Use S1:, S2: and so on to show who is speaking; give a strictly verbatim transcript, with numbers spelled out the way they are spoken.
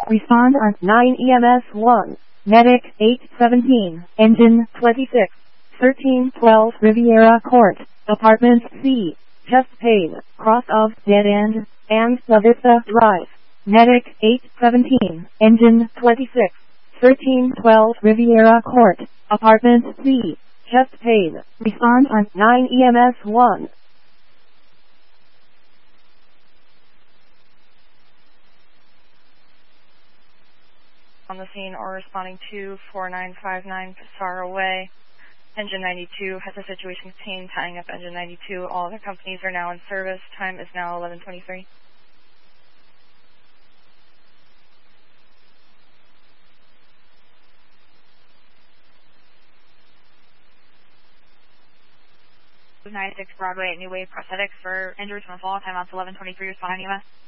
S1: Respond on nine E M S one. Medic eight seventeen. Engine twenty-six. thirteen twelve Riviera Court. Apartment C. Chest pain. Cross of Dead End and La Vista Drive. Medic eight seventeen. Engine twenty-six. thirteen twelve Riviera Court. Apartment C. Chest pain. Respond on nine E M S one.
S2: On the scene or responding to four nine five nine Pissarro Way. Engine ninety-two has a situation contained tying up engine ninety-two. All other companies are now in service. Time is now eleven twenty-three. ninety-six Broadway at New Wave Prosthetics for injuries from a fall. Timeout's eleven twenty-three. Responding E M S.